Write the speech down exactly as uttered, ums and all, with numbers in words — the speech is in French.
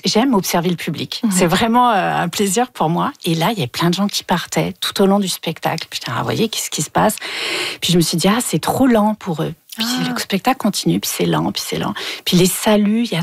j'aime observer le public. Mmh. C'est vraiment euh, un plaisir pour moi. Et là, il y a plein de gens qui partaient tout au long du spectacle. Putain, vous voyez, qu'est-ce qui se passe? Puis je me suis dit, ah, c'est trop lent pour eux. Puis ah. le spectacle continue, puis c'est lent, puis c'est lent. Puis les saluts, il y a